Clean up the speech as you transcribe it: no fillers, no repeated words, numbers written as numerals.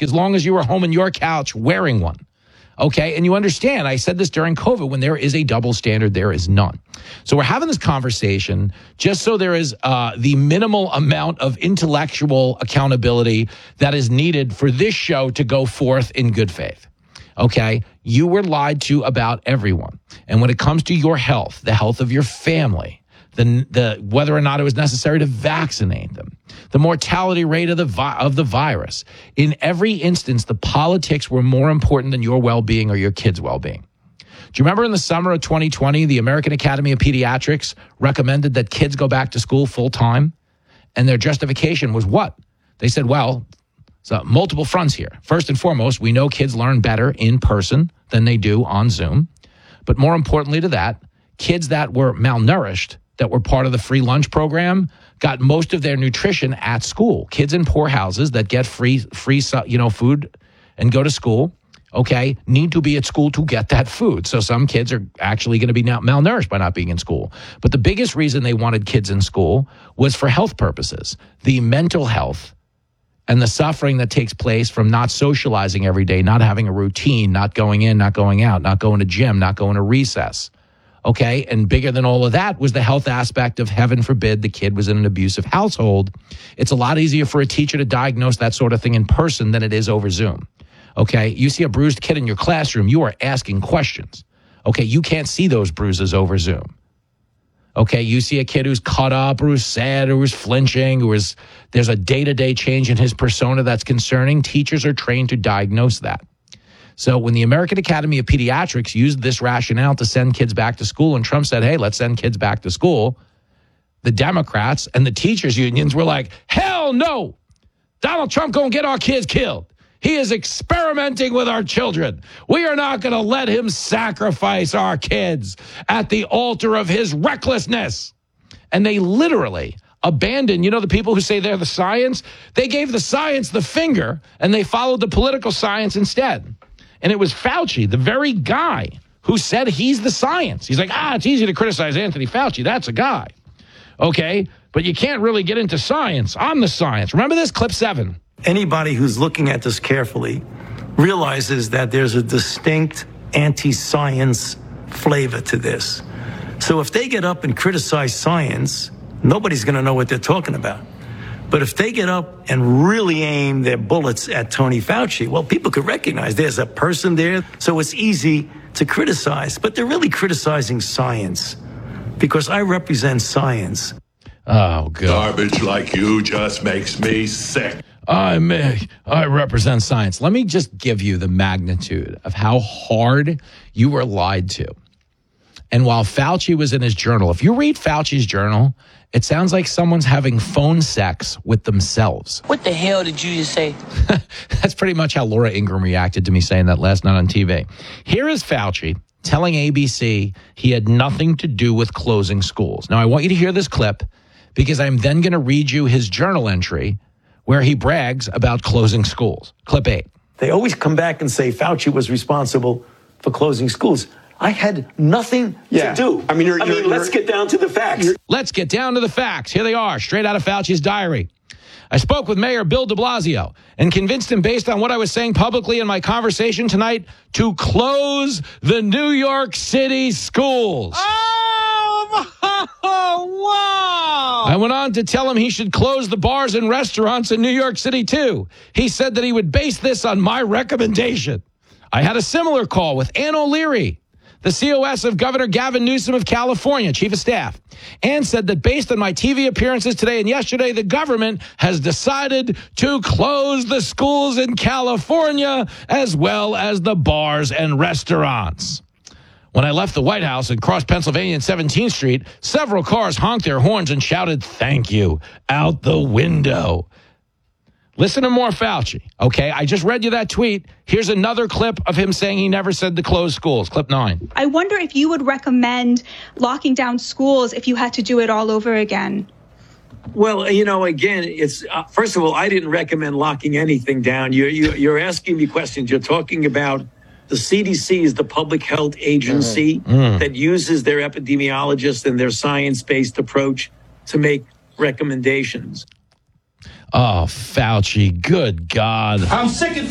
mask as long as you were home on your couch wearing one. Okay, and you understand, I said this during COVID, when there is a double standard, there is none. So we're having this conversation just so there is the minimal amount of intellectual accountability that is needed for this show to go forth in good faith. Okay, you were lied to about everyone. And when it comes to your health, the health of your family, the whether or not it was necessary to vaccinate them, the mortality rate of the virus. In every instance, the politics were more important than your well-being or your kids' well-being. Do you remember in the summer of 2020, the American Academy of Pediatrics recommended that kids go back to school full-time? And their justification was what? They said, well, so multiple fronts here. First and foremost, we know kids learn better in person than they do on Zoom. But more importantly to that, kids that were malnourished, that were part of the free lunch program, got most of their nutrition at school. Kids in poor houses that get free food and go to school, okay, need to be at school to get that food. So some kids are actually going to be malnourished by not being in school. But the biggest reason they wanted kids in school was for health purposes. The mental health and the suffering that takes place from not socializing every day, not having a routine, not going in, not going out, not going to gym, not going to recess. Okay, and bigger than all of that was the health aspect of, heaven forbid, the kid was in an abusive household. It's a lot easier for a teacher to diagnose that sort of thing in person than it is over Zoom. Okay, you see a bruised kid in your classroom, you are asking questions. Okay, you can't see those bruises over Zoom. Okay, you see a kid who's cut up or who's sad or who's flinching, there's a day-to-day change in his persona that's concerning. Teachers are trained to diagnose that. So when the American Academy of Pediatrics used this rationale to send kids back to school, and Trump said, hey, let's send kids back to school, the Democrats and the teachers unions were like, hell no, Donald Trump gonna get our kids killed. He is experimenting with our children. We are not going to let him sacrifice our kids at the altar of his recklessness. And they literally abandoned, the people who say they're the science, they gave the science the finger and they followed the political science instead. And it was Fauci, the very guy who said he's the science. He's like, it's easy to criticize Anthony Fauci. That's a guy. Okay, but you can't really get into science. I'm the science. Remember this? Clip 7. Anybody who's looking at this carefully realizes that there's a distinct anti-science flavor to this. So if they get up and criticize science, nobody's going to know what they're talking about. But if they get up and really aim their bullets at Tony Fauci, well, people could recognize there's a person there, so it's easy to criticize. But they're really criticizing science because I represent science. Oh, God. Garbage like you just makes me sick. I represent science. Let me just give you the magnitude of how hard you were lied to. And while Fauci was in his journal, if you read Fauci's journal, it sounds like someone's having phone sex with themselves. What the hell did you just say? That's pretty much how Laura Ingraham reacted to me saying that last night on TV. Here is Fauci telling ABC he had nothing to do with closing schools. Now, I want you to hear this clip because I'm then going to read you his journal entry where he brags about closing schools. Clip 8. They always come back and say Fauci was responsible for closing schools. I had nothing to do. I mean, let's get down to the facts. Let's get down to the facts. Here they are, straight out of Fauci's diary. I spoke with Mayor Bill de Blasio and convinced him, based on what I was saying publicly in my conversation tonight, to close the New York City schools. Wow! I went on to tell him he should close the bars and restaurants in New York City, too. He said that he would base this on my recommendation. I had a similar call with Ann O'Leary, the COS of Governor Gavin Newsom of California, Chief of Staff, and said that based on my TV appearances today and yesterday, the government has decided to close the schools in California as well as the bars and restaurants. When I left the White House and crossed Pennsylvania and 17th Street, several cars honked their horns and shouted, "Thank you," out the window. Listen to more Fauci, okay? I just read you that tweet. Here's another clip of him saying he never said to close schools. Clip 9. I wonder if you would recommend locking down schools if you had to do it all over again. Well, again, it's first of all, I didn't recommend locking anything down. You're asking me questions. You're talking about the CDC is the public health agency that uses their epidemiologists and their science-based approach to make recommendations. Oh, Fauci, good God. I'm sick of